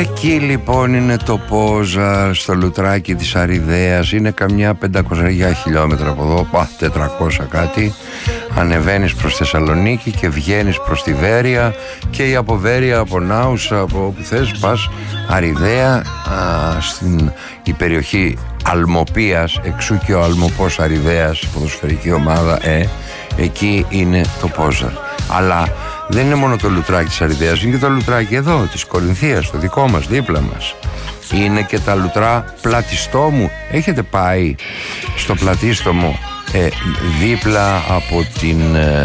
Εκεί λοιπόν είναι το Πόζαρ, στο λουτράκι της Αριδαίας. Είναι καμιά 500 χιλιόμετρα από εδώ, 400 κάτι. Ανεβαίνεις προς Θεσσαλονίκη και βγαίνεις προς τη Βέρεια. Και η από Βέρεια, από Νάουσα, από όπου θες πας Αριδαία, στην η περιοχή Αλμοπίας, εξού και ο Αλμοπός Αριδαίας, η ποδοσφαιρική ομάδα, εκεί είναι το Πόζαρ. Αλλά δεν είναι μόνο το λουτράκι της Αριδαίας, είναι και το λουτράκι εδώ, της Κορινθίας, το δικό μας, δίπλα μας. Είναι και τα λουτρά Πλατιστόμου. Έχετε πάει στο Πλατίστομο, δίπλα από την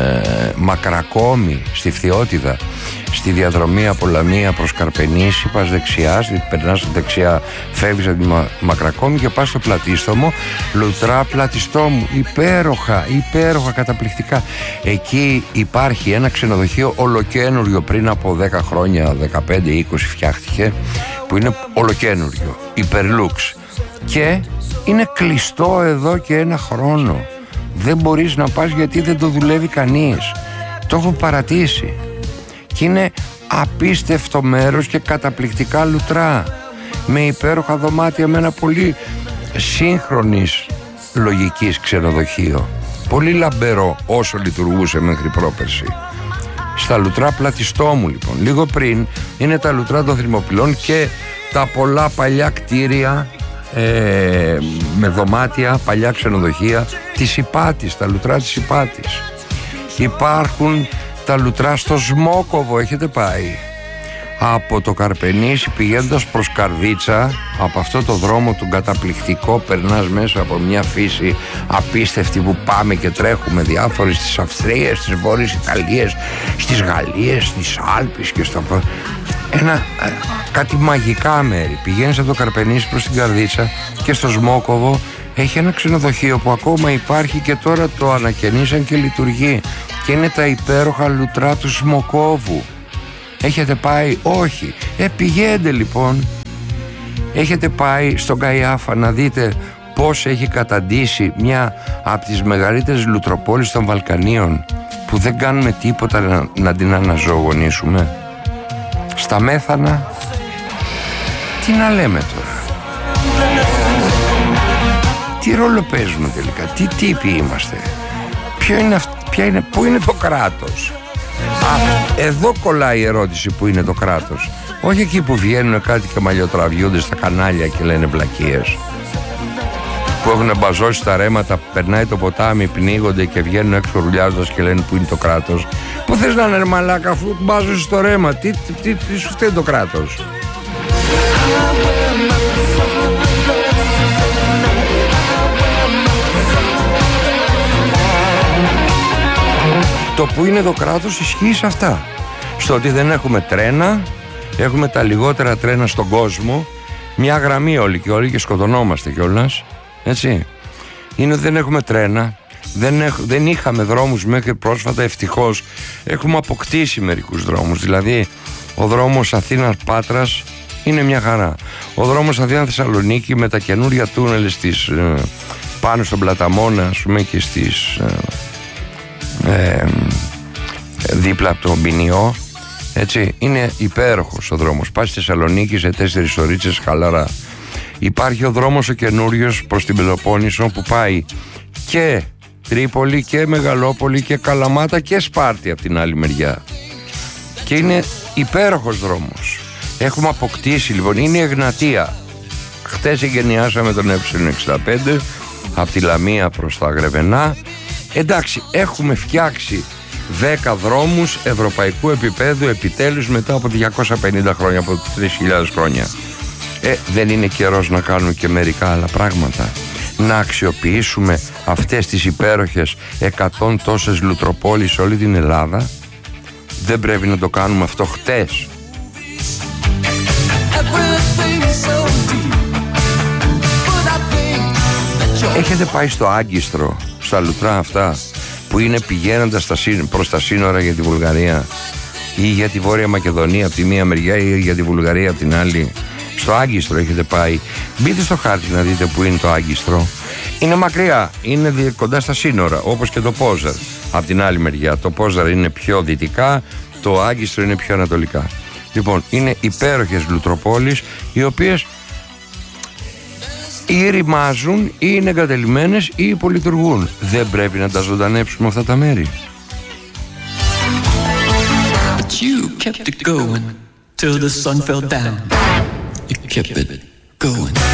Μακρακόμη, στη Φθιώτιδα, στη διαδρομή από Λαμία προς Καρπενήσι, πας δεξιά, περνάς δεξιά, φεύγεις από τη Μακρακόμη και πας στο Πλατίστομο, λουτρά Πλατιστόμου, υπέροχα, καταπληκτικά. Εκεί υπάρχει ένα ξενοδοχείο ολοκένουργιο, πριν από 10 χρόνια, 15-20 φτιάχτηκε, που είναι ολοκένουργιο, υπερλούξ, και είναι κλειστό εδώ και 1 χρόνο. Δεν μπορείς να πας γιατί δεν το δουλεύει κανείς. Το έχω παρατήσει. Και είναι απίστευτο μέρος και καταπληκτικά λουτρά, με υπέροχα δωμάτια, με ένα πολύ σύγχρονης λογικής ξενοδοχείο. Πολύ λαμπερό όσο λειτουργούσε μέχρι πρόπερση. Στα λουτρά Πλατιστόμου λοιπόν, λίγο πριν, είναι τα λουτρά των Θερμοπυλών και τα πολλά παλιά κτίρια με δωμάτια, παλιά ξενοδοχεία της Ηπάτης, τα λουτρά της Ηπάτης. Υπάρχουν τα λουτρά στο Σμόκοβο, έχετε πάει? Από το Καρπενήσι πηγαίνοντας προς Καρδίτσα, από αυτό το δρόμο του καταπληκτικό, περνάς μέσα από μια φύση απίστευτη που πάμε και τρέχουμε διάφορες, στις Αυστρίες, στις Βόρειες Ιταλίες, στις Γαλλίες, στις Άλπεις και στο... κάτι μαγικά μέρη. Πηγαίνεις από το Καρπενήσι προς την Καρδίτσα και στο Σμόκοβο έχει ένα ξενοδοχείο που ακόμα υπάρχει και τώρα το ανακαινήσαν και λειτουργεί, και είναι τα υπέροχα λουτρά του Σμοκόβου. Έχετε πάει? Όχι. Πηγαίνετε λοιπόν. Έχετε πάει στον Καϊάφα να δείτε πώς έχει καταντήσει μια από τις μεγαλύτερες λουτροπόλεις των Βαλκανίων, που δεν κάνουμε τίποτα να την αναζωογονήσουμε? Στα Μέθανα, τι να λέμε τώρα? Τι ρόλο παίζουμε τελικά? Τι τύποι είμαστε? Πού είναι το κράτος? Εδώ κολλάει η ερώτηση, που είναι το κράτος. Όχι εκεί που βγαίνουν κάτι και μαλλιοτραβιούνται στα κανάλια και λένε βλακίες, που έχουν μπαζώσει τα ρέματα, περνάει το ποτάμι, πνίγονται και βγαίνουν έξω ρουλιάζοντας και λένε που είναι το κράτος. Πού θες να είναι ρε μαλάκα, αφού μπάζωσες το ρέμα? Τι σου φταίει το κράτος? Το που είναι το κράτος ισχύει σε αυτά. Στο ότι δεν έχουμε τρένα, έχουμε τα λιγότερα τρένα στον κόσμο, μια γραμμή όλοι και σκοτωνόμαστε κιόλας, έτσι. Είναι ότι δεν έχουμε τρένα, δεν είχαμε δρόμους μέχρι πρόσφατα, ευτυχώς έχουμε αποκτήσει μερικούς δρόμους. Δηλαδή ο δρόμος Αθήνας-Πάτρας είναι μια χαρά. Ο δρόμος Αθήνα-Θεσσαλονίκη με τα καινούρια τούνελ πάνω στον Πλαταμόνα, ας πούμε, και δίπλα από τον Ποινιό, έτσι, είναι υπέροχος ο δρόμος. Πάει στη Θεσσαλονίκη σε 4 ωρίτσες χαλαρά. Υπάρχει ο δρόμος ο καινούριος προς την Πελοπόννησο, που πάει και Τρίπολη και Μεγαλόπολη και Καλαμάτα και Σπάρτη από την άλλη μεριά, και είναι υπέροχος δρόμος. Έχουμε αποκτήσει λοιπόν, είναι η Εγνατία. Χτες εγκαινιάσαμε τον Ε65 από τη Λαμία προς τα Γρεβενά. Εντάξει, έχουμε φτιάξει 10 δρόμους ευρωπαϊκού επίπεδου επιτέλους, μετά από 250 χρόνια, από 3.000 χρόνια. Δεν είναι καιρός να κάνουμε και μερικά άλλα πράγματα? Να αξιοποιήσουμε αυτές τις υπέροχες 100 τόσες λουτροπόλεις σε όλη την Ελλάδα? Δεν πρέπει να το κάνουμε αυτό χτες? Έχετε πάει στο Άγκιστρο, στα λουτρά αυτά που είναι πηγαίνοντας προς τα σύνορα για τη Βουλγαρία ή για τη Βόρεια Μακεδονία από τη μία μεριά ή για τη Βουλγαρία από την άλλη? Στο Άγκιστρο έχετε πάει? Μπείτε στο χάρτη να δείτε που είναι το Άγκιστρο. Είναι μακριά, είναι κοντά στα σύνορα, όπως και το Πόζαρ από την άλλη μεριά. Το Πόζαρ είναι πιο δυτικά, το Άγκιστρο είναι πιο ανατολικά. Λοιπόν, είναι υπέροχες λουτροπόλεις, οι οποίες ή ρημάζουν ή είναι εγκατελειμμένες ή υπολειτουργούν. Δεν πρέπει να τα ζωντανέψουμε αυτά τα μέρη? But you kept it going till the sun fell down. You kept it going.